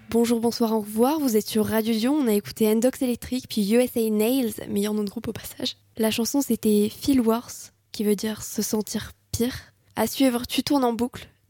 Bonjour, bonsoir, au revoir. Vous êtes sur Radio Lyon. On a écouté Endox Electric puis USA Nails, meilleur nom de groupe au passage. La chanson c'était Feel Worse, qui veut dire se sentir pire. À suivre, Tu tournes en boucle